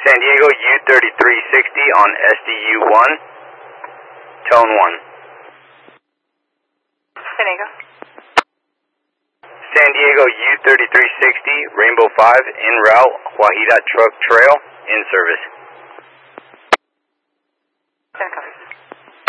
San Diego U3360 on SDU1, tone 1. San Diego. San Diego U3360, Rainbow 5, en route, Wahida Truck Trail, in service. San Diego.